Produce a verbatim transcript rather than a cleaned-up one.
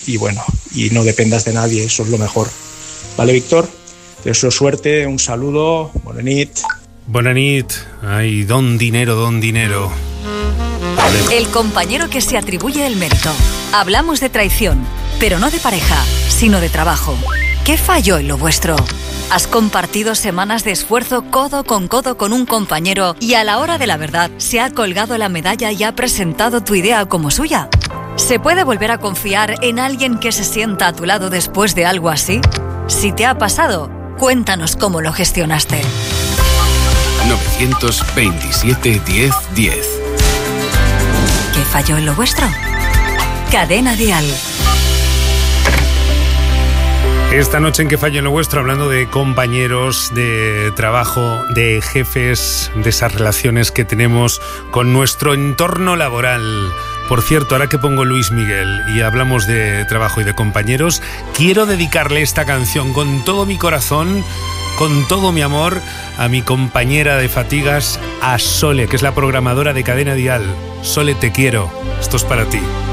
y bueno, y no dependas de nadie, eso es lo mejor. ¿Vale, Víctor? Te deseo suerte, un saludo, bona nit. Bona nit. Ay, don dinero, don dinero. El compañero que se atribuye el mérito. Hablamos de traición, pero no de pareja, sino de trabajo. ¿Qué falló en lo vuestro? ¿Has compartido semanas de esfuerzo codo con codo con un compañero y a la hora de la verdad se ha colgado la medalla y ha presentado tu idea como suya? ¿Se puede volver a confiar en alguien que se sienta a tu lado después de algo así? Si te ha pasado, cuéntanos cómo lo gestionaste. nueve veintisiete diez diez. ¿Qué falló en lo vuestro? Cadena Dial. Esta noche en Que fallo en lo vuestro, hablando de compañeros, de trabajo, de jefes, de esas relaciones que tenemos con nuestro entorno laboral. Por cierto, ahora que pongo Luis Miguel y hablamos de trabajo y de compañeros, quiero dedicarle esta canción con todo mi corazón, con todo mi amor, a mi compañera de fatigas, a Sole, que es la programadora de Cadena Dial. Sole, te quiero. Esto es para ti.